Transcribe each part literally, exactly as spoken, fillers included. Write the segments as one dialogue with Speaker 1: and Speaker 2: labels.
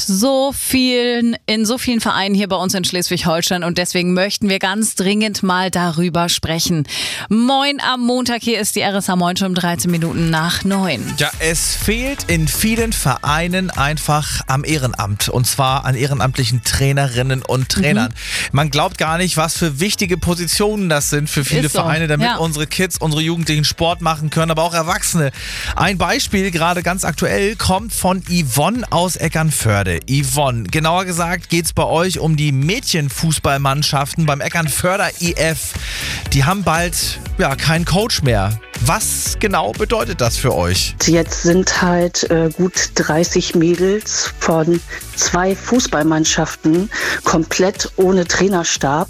Speaker 1: so vielen, in so vielen Vereinen hier bei uns in Schleswig-Holstein und deswegen möchten wir ganz dringend mal darüber sprechen. Moin am Montag, hier ist die R S H Moin schon um dreizehn Minuten nach neun.
Speaker 2: Ja, es fehlt in vielen Vereinen einfach am Ehrenamt und zwar an ehrenamtlichen Trainerinnen und Trainern. Mhm. Man glaubt gar nicht, was für wichtige Positionen das sind für viele
Speaker 1: so.
Speaker 2: Vereine, damit
Speaker 1: Ja.
Speaker 2: unsere Kids, unsere Jugendlichen Sport machen können, aber auch Erwachsene. Ein Beispiel, gerade ganz aktuell, kommt von Yvonne aus Eckernförde. Yvonne, genauer gesagt geht es bei euch um die Mädchenfußballmannschaften beim Eckernförder I F. Die haben bald ja keinen Coach mehr. Was genau bedeutet das für euch?
Speaker 3: Jetzt sind halt äh, gut dreißig Mädels von zwei Fußballmannschaften komplett ohne Trainerstab.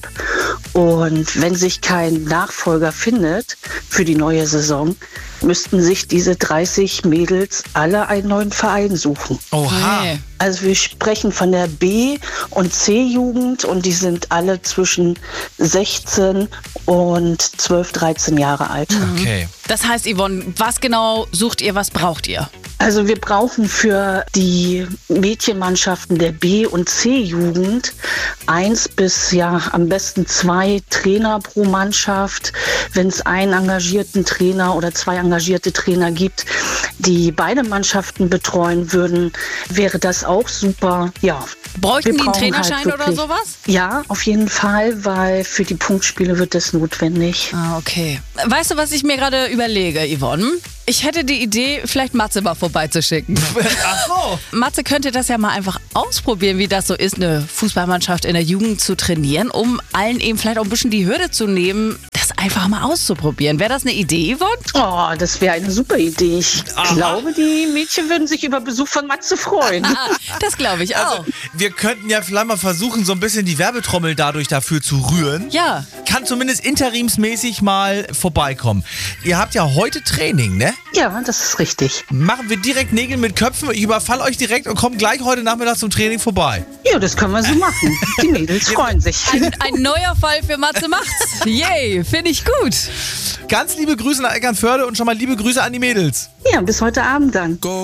Speaker 3: Und wenn sich kein Nachfolger findet für die neue Saison, müssten sich diese dreißig Mädels alle einen neuen Verein suchen.
Speaker 2: Oha.
Speaker 1: Nee.
Speaker 3: Also wir sprechen von der B- und C-Jugend und die sind alle zwischen sechzehn und zwölf, dreizehn Jahre alt.
Speaker 2: Okay.
Speaker 1: Das heißt, Yvonne, was genau sucht ihr, was braucht ihr?
Speaker 3: Also wir brauchen für die Mädchenmannschaften der B- und C-Jugend eins bis ja am besten zwei Trainer pro Mannschaft. Wenn es einen engagierten Trainer oder zwei engagierte Trainer gibt, die beide Mannschaften betreuen würden, wäre das auch super. Ja.
Speaker 1: Bräuchten
Speaker 3: Wir
Speaker 1: die einen
Speaker 3: brauchen
Speaker 1: Trainerschein
Speaker 3: halt
Speaker 1: oder
Speaker 3: wirklich-
Speaker 1: sowas?
Speaker 3: Ja, auf jeden Fall, weil für die Punktspiele wird das notwendig.
Speaker 1: Ah, okay. Weißt du, was ich mir gerade überlege, Yvonne? Ich hätte die Idee, vielleicht Matze mal vorbeizuschicken.
Speaker 2: Ach so.
Speaker 1: Matze könnte das ja mal einfach ausprobieren, wie das so ist, eine Fußballmannschaft in der Jugend zu trainieren, um allen eben vielleicht auch ein bisschen die Hürde zu nehmen, das einfach mal auszuprobieren. Wäre das eine Idee, Yvonne?
Speaker 3: Oh, das wäre eine super Idee. Ich
Speaker 2: Aha.
Speaker 3: glaube, die Mädchen würden sich über Besuch von Matze freuen.
Speaker 1: Ah, das glaube ich auch.
Speaker 2: Also, wir könnten ja vielleicht mal versuchen, so ein bisschen die Werbetrommel dadurch dafür zu rühren.
Speaker 1: Ja.
Speaker 2: Kann zumindest interimsmäßig mal vorbeikommen. Ihr habt ja heute Training, ne?
Speaker 3: Ja, das ist richtig.
Speaker 2: Machen wir direkt Nägel mit Köpfen. Ich überfall euch direkt und komme gleich heute Nachmittag zum Training vorbei.
Speaker 3: Ja, das können wir so machen. Die Mädels freuen sich.
Speaker 1: Ein, ein neuer Fall für Matze macht's. Yay, finde ich gut.
Speaker 2: Ganz liebe Grüße nach Eckernförde und schon mal liebe Grüße an die Mädels.
Speaker 3: Ja, bis heute Abend dann.
Speaker 2: Go!